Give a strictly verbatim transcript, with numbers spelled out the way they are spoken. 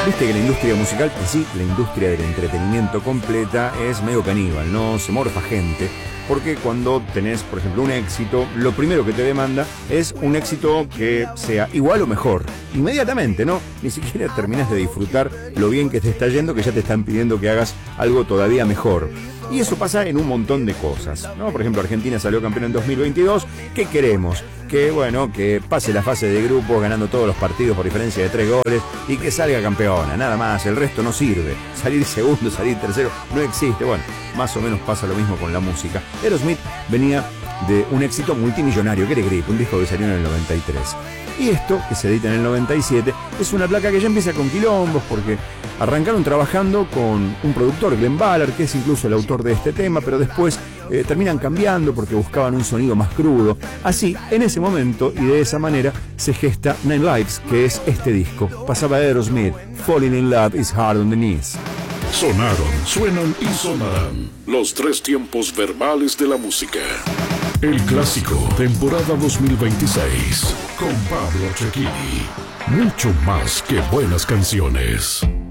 Viste que la industria musical, en sí, la industria del entretenimiento completa es medio caníbal, ¿no? Se morfa gente. Porque cuando tenés, por ejemplo, un éxito, lo primero que te demanda es un éxito que sea igual o mejor. Inmediatamente, ¿no? Ni siquiera terminás de disfrutar lo bien que te está yendo, que ya te están pidiendo que hagas algo todavía mejor. Y eso pasa en un montón de cosas, ¿no? Por ejemplo, Argentina salió campeón en dos mil veintidós. ¿Qué queremos? Que, bueno, que pase la fase de grupos ganando todos los partidos por diferencia de tres goles y que salga campeona, nada más. El resto no sirve. Salir segundo, salir tercero, no existe. Bueno, más o menos pasa lo mismo con la música. Aerosmith venía de un éxito multimillonario, Get a Grip, un disco que salió en el noventa y tres. Y esto, que se edita en el noventa y siete, es una placa que ya empieza con quilombos porque arrancaron trabajando con un productor, Glenn Ballard, que es incluso el autor de este tema, pero después eh, terminan cambiando porque buscaban un sonido más crudo. Así, en ese momento y de esa manera, se gesta Nine Lives, que es este disco. Pasaba Aerosmith, Falling in Love is Hard on the Knees. Sonaron, suenan y sonarán los tres tiempos verbales de la música. El clásico, temporada dos mil veintiséis, con Pablo Cecchini. Mucho más que buenas canciones.